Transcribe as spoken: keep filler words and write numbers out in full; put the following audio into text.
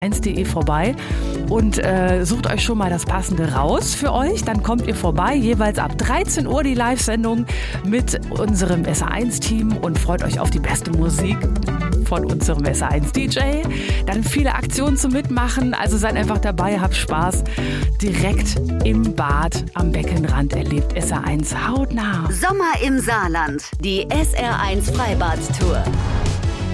eins punkt de vorbei und äh, sucht euch schon mal das Passende raus für euch. Dann kommt ihr vorbei, jeweils ab dreizehn Uhr die Live-Sendung mit unserem S R eins Team und freut euch auf die beste Musik von unserem S R eins D J. Dann viele Aktionen zum Mitmachen, also seid einfach dabei, habt Spaß. Direkt im Bad am Beckenrand erlebt S R eins hautnah. Sommer im Saarland, die S R eins Freibad-Tour.